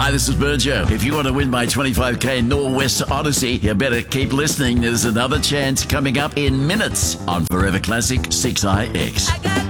Hi, this is Burjo. If you want to win my 25k Norwest Odyssey, you better keep listening. There's another chance coming up in minutes on Forever Classic 6IX.